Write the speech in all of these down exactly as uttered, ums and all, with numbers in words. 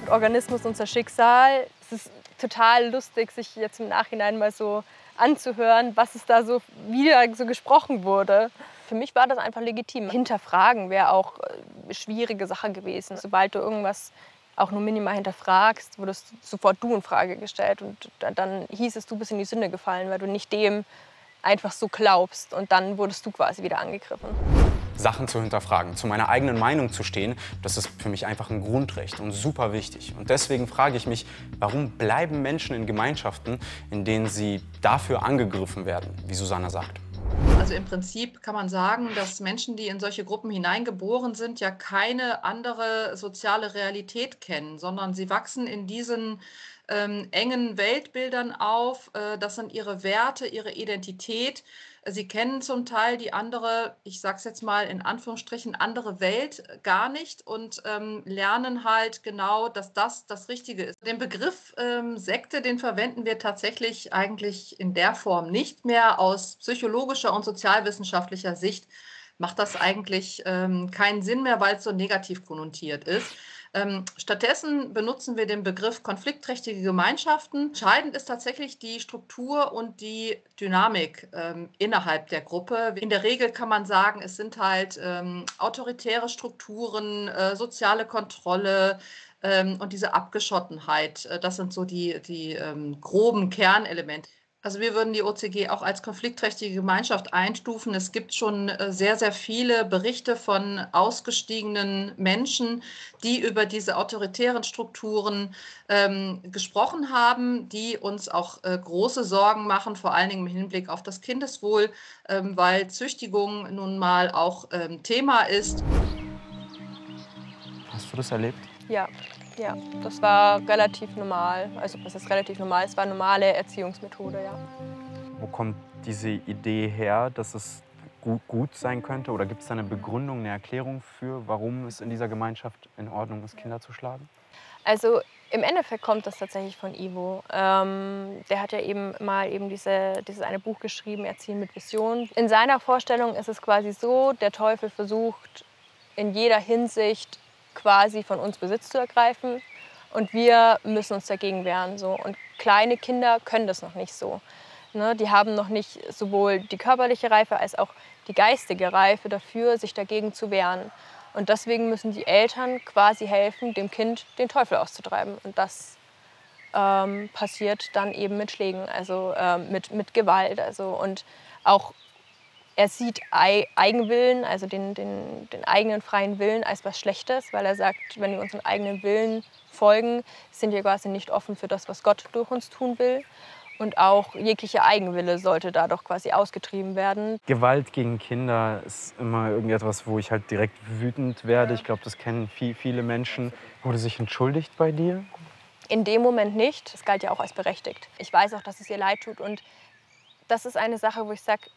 Organismus, unser Schicksal. Es ist total lustig, sich jetzt im Nachhinein mal so anzuhören, was es da so wieder so gesprochen wurde. Für mich war das einfach legitim. Hinterfragen wäre auch eine schwierige Sache gewesen. Sobald du irgendwas auch nur minimal hinterfragst, wurdest sofort du in Frage gestellt. Und dann hieß es, du bist in die Sünde gefallen, weil du nicht dem einfach so glaubst. Und dann wurdest du quasi wieder angegriffen. Sachen zu hinterfragen, zu meiner eigenen Meinung zu stehen, das ist für mich einfach ein Grundrecht und super wichtig. Und deswegen frage ich mich, warum bleiben Menschen in Gemeinschaften, in denen sie dafür angegriffen werden, wie Susanna sagt? Also im Prinzip kann man sagen, dass Menschen, die in solche Gruppen hineingeboren sind, ja keine andere soziale Realität kennen, sondern sie wachsen in diesen ähm, engen Weltbildern auf. Äh, das sind ihre Werte, ihre Identität. Sie kennen zum Teil die andere, ich sage es jetzt mal in Anführungsstrichen, andere Welt gar nicht und ähm, lernen halt genau, dass das das Richtige ist. Den Begriff ähm, Sekte, den verwenden wir tatsächlich eigentlich in der Form nicht mehr. Aus psychologischer und sozialwissenschaftlicher Sicht macht das eigentlich ähm, keinen Sinn mehr, weil es so negativ konnotiert ist. Ähm, stattdessen benutzen wir den Begriff konfliktträchtige Gemeinschaften. Entscheidend ist tatsächlich die Struktur und die Dynamik ähm, innerhalb der Gruppe. In der Regel kann man sagen, es sind halt ähm, autoritäre Strukturen, äh, soziale Kontrolle ähm, und diese Abgeschottenheit. Äh, das sind so die, die ähm, groben Kernelemente. Also wir würden die O C G auch als konfliktträchtige Gemeinschaft einstufen. Es gibt schon sehr, sehr viele Berichte von ausgestiegenen Menschen, die über diese autoritären Strukturen ähm, gesprochen haben, die uns auch äh, große Sorgen machen, vor allen Dingen im Hinblick auf das Kindeswohl, ähm, weil Züchtigung nun mal auch ähm, Thema ist. Hast du das erlebt? Ja. Ja, das war relativ normal. Also was ist relativ normal? Es war eine normale Erziehungsmethode, ja. Wo kommt diese Idee her, dass es gut, gut sein könnte? Oder gibt es da eine Begründung, eine Erklärung für, warum es in dieser Gemeinschaft in Ordnung ist, Kinder zu schlagen? Also im Endeffekt kommt das tatsächlich von Ivo. Ähm, der hat ja eben mal eben diese, dieses eine Buch geschrieben, Erziehen mit Vision. In seiner Vorstellung ist es quasi so, der Teufel versucht in jeder Hinsicht quasi von uns Besitz zu ergreifen und wir müssen uns dagegen wehren. So. Und kleine Kinder können das noch nicht so. Ne? Die haben noch nicht sowohl die körperliche Reife als auch die geistige Reife dafür, sich dagegen zu wehren. Und deswegen müssen die Eltern quasi helfen, dem Kind den Teufel auszutreiben. Und das ähm, passiert dann eben mit Schlägen, also ähm, mit, mit Gewalt. Also, und auch er sieht Eigenwillen, also den, den, den eigenen freien Willen, als was Schlechtes, weil er sagt, wenn wir unseren eigenen Willen folgen, sind wir quasi nicht offen für das, was Gott durch uns tun will. Und auch jeglicher Eigenwille sollte dadurch quasi ausgetrieben werden. Gewalt gegen Kinder ist immer irgendetwas, wo ich halt direkt wütend werde. Ich glaube, das kennen viel, viele Menschen. Wurde sich entschuldigt bei dir? In dem Moment nicht. Das galt ja auch als berechtigt. Ich weiß auch, dass es ihr leid tut. Und das ist eine Sache, wo ich sage,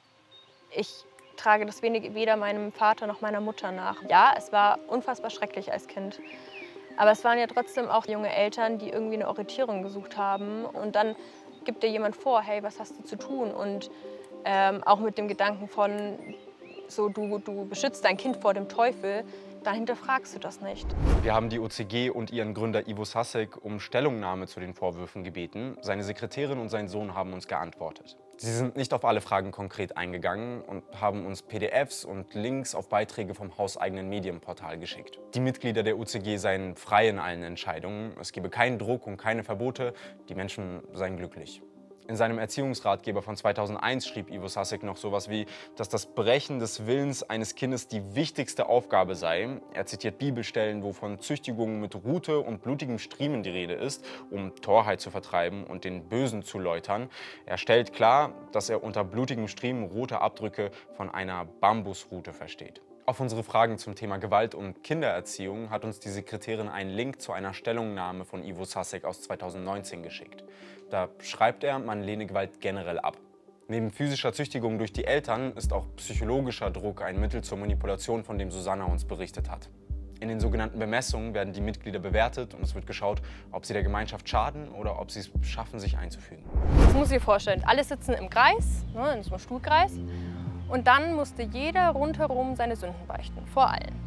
ich trage das weder meinem Vater noch meiner Mutter nach. Ja, es war unfassbar schrecklich als Kind. Aber es waren ja trotzdem auch junge Eltern, die irgendwie eine Orientierung gesucht haben. Und dann gibt dir jemand vor, hey, was hast du zu tun? Und ähm, auch mit dem Gedanken von, so, du, du beschützt dein Kind vor dem Teufel, dann hinterfragst du das nicht. Wir haben die O C G und ihren Gründer Ivo Sasek um Stellungnahme zu den Vorwürfen gebeten. Seine Sekretärin und sein Sohn haben uns geantwortet. Sie sind nicht auf alle Fragen konkret eingegangen und haben uns P D Fs und Links auf Beiträge vom hauseigenen Medienportal geschickt. Die Mitglieder der O C G seien frei in allen Entscheidungen. Es gebe keinen Druck und keine Verbote. Die Menschen seien glücklich. In seinem Erziehungsratgeber von zweitausendeins schrieb Ivo Sasek noch sowas wie, dass das Brechen des Willens eines Kindes die wichtigste Aufgabe sei. Er zitiert Bibelstellen, wo von Züchtigungen mit Rute und blutigem Striemen die Rede ist, um Torheit zu vertreiben und den Bösen zu läutern. Er stellt klar, dass er unter blutigem Striemen rote Abdrücke von einer Bambusrute versteht. Auf unsere Fragen zum Thema Gewalt und Kindererziehung hat uns die Sekretärin einen Link zu einer Stellungnahme von Ivo Sasek aus zweitausendneunzehn geschickt. Da schreibt er, man lehne Gewalt generell ab. Neben physischer Züchtigung durch die Eltern ist auch psychologischer Druck ein Mittel zur Manipulation, von dem Susanna uns berichtet hat. In den sogenannten Bemessungen werden die Mitglieder bewertet und es wird geschaut, ob sie der Gemeinschaft schaden oder ob sie es schaffen, sich einzufügen. Das muss ich dir vorstellen. Alle sitzen im Kreis, ne, in so einem Stuhlkreis. Und dann musste jeder rundherum seine Sünden beichten, vor allen.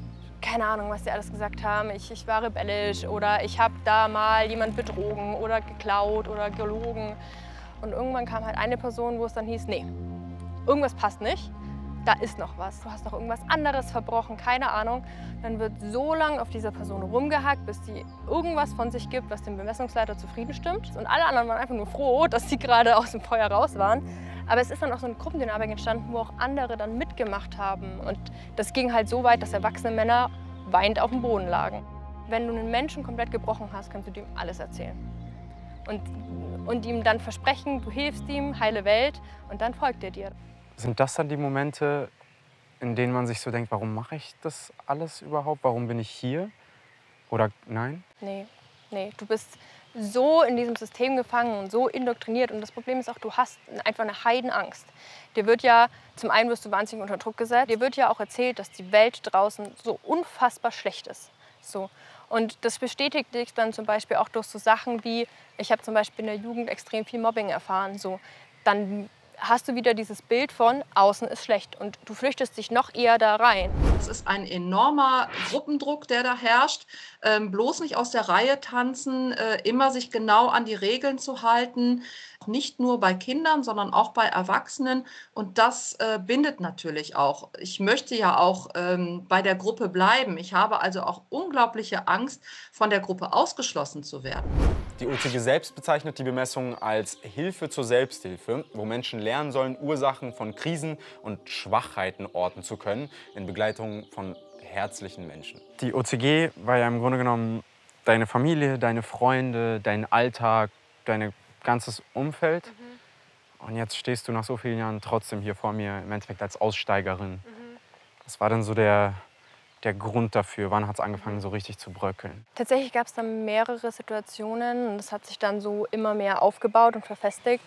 keine Ahnung, was die alles gesagt haben. Ich, ich war rebellisch oder ich habe da mal jemand betrogen oder geklaut oder gelogen. Und irgendwann kam halt eine Person, wo es dann hieß, nee, irgendwas passt nicht. Da ist noch was. Du hast noch irgendwas anderes verbrochen, keine Ahnung. Dann wird so lange auf dieser Person rumgehackt, bis die irgendwas von sich gibt, was dem Bemessungsleiter zufrieden stimmt. Und alle anderen waren einfach nur froh, dass sie gerade aus dem Feuer raus waren. Aber es ist dann auch so eine Gruppendynamik entstanden, wo auch andere dann mitgemacht haben. Und das ging halt so weit, dass erwachsene Männer weinend auf dem Boden lagen. Wenn du einen Menschen komplett gebrochen hast, kannst du ihm alles erzählen. Und, und ihm dann versprechen, du hilfst ihm, heile Welt, und dann folgt er dir. Sind das dann die Momente, in denen man sich so denkt, warum mache ich das alles überhaupt? Warum bin ich hier? Oder nein? Nee, nee, du bist so in diesem System gefangen und so indoktriniert. Und das Problem ist auch, du hast einfach eine Heidenangst. Dir wird ja, zum einen wirst du wahnsinnig unter Druck gesetzt, dir wird ja auch erzählt, dass die Welt draußen so unfassbar schlecht ist. So. Und das bestätigt dich dann zum Beispiel auch durch so Sachen wie, ich habe zum Beispiel in der Jugend extrem viel Mobbing erfahren. So. Dann hast du wieder dieses Bild von, außen ist schlecht und du flüchtest dich noch eher da rein. Es ist ein enormer Gruppendruck, der da herrscht. Ähm, bloß nicht aus der Reihe tanzen, äh, immer sich genau an die Regeln zu halten. Nicht nur bei Kindern, sondern auch bei Erwachsenen. Und das äh, bindet natürlich auch. Ich möchte ja auch ähm, bei der Gruppe bleiben. Ich habe also auch unglaubliche Angst, von der Gruppe ausgeschlossen zu werden. Die O C G selbst bezeichnet die Bemessung als Hilfe zur Selbsthilfe, wo Menschen lernen sollen, Ursachen von Krisen und Schwachheiten orten zu können, in Begleitung von herzlichen Menschen. Die O C G war ja im Grunde genommen deine Familie, deine Freunde, dein Alltag, dein ganzes Umfeld. Mhm. Und jetzt stehst du nach so vielen Jahren trotzdem hier vor mir, im Endeffekt als Aussteigerin. Mhm. Was war denn so der, der Grund dafür? Wann hat es angefangen, so richtig zu bröckeln? Tatsächlich gab es dann mehrere Situationen und das hat sich dann so immer mehr aufgebaut und verfestigt.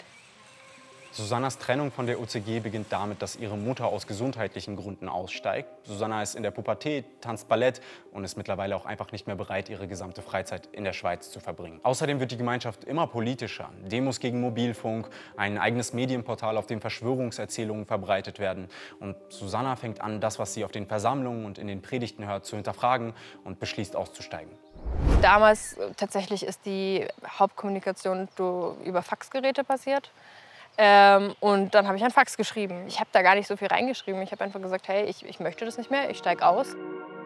Susannas Trennung von der O C G beginnt damit, dass ihre Mutter aus gesundheitlichen Gründen aussteigt. Susanna ist in der Pubertät, tanzt Ballett und ist mittlerweile auch einfach nicht mehr bereit, ihre gesamte Freizeit in der Schweiz zu verbringen. Außerdem wird die Gemeinschaft immer politischer. Demos gegen Mobilfunk, ein eigenes Medienportal, auf dem Verschwörungserzählungen verbreitet werden. Und Susanna fängt an, das, was sie auf den Versammlungen und in den Predigten hört, zu hinterfragen und beschließt auszusteigen. Damals tatsächlich ist die Hauptkommunikation über Faxgeräte passiert. Ähm, und dann habe ich ein Fax geschrieben. Ich habe da gar nicht so viel reingeschrieben. Ich habe einfach gesagt, hey, ich, ich möchte das nicht mehr, ich steige aus.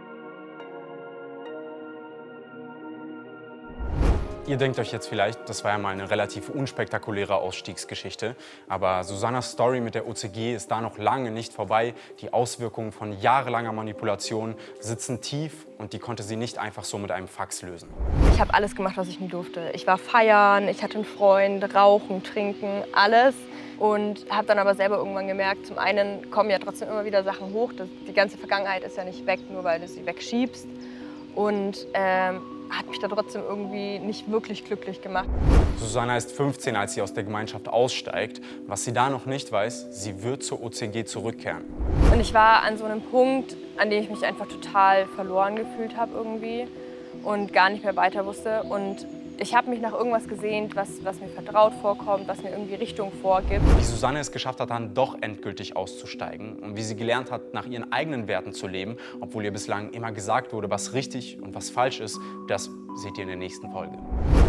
Ihr denkt euch jetzt vielleicht, das war ja mal eine relativ unspektakuläre Ausstiegsgeschichte. Aber Susannas Story mit der O C G ist da noch lange nicht vorbei. Die Auswirkungen von jahrelanger Manipulation sitzen tief und die konnte sie nicht einfach so mit einem Fax lösen. Ich habe alles gemacht, was ich nie durfte. Ich war feiern, ich hatte einen Freund, rauchen, trinken, alles. Und habe dann aber selber irgendwann gemerkt, zum einen kommen ja trotzdem immer wieder Sachen hoch. Das, die ganze Vergangenheit ist ja nicht weg, nur weil du sie wegschiebst. Und ähm, hat mich da trotzdem irgendwie nicht wirklich glücklich gemacht. Susanna ist fünfzehn, als sie aus der Gemeinschaft aussteigt. Was sie da noch nicht weiß, sie wird zur O C G zurückkehren. Und ich war an so einem Punkt, an dem ich mich einfach total verloren gefühlt habe irgendwie und gar nicht mehr weiter wusste. Und ich habe mich nach irgendwas gesehnt, was, was mir vertraut vorkommt, was mir irgendwie Richtung vorgibt. Wie Susanne es geschafft hat, dann doch endgültig auszusteigen und wie sie gelernt hat, nach ihren eigenen Werten zu leben, obwohl ihr bislang immer gesagt wurde, was richtig und was falsch ist, das seht ihr in der nächsten Folge.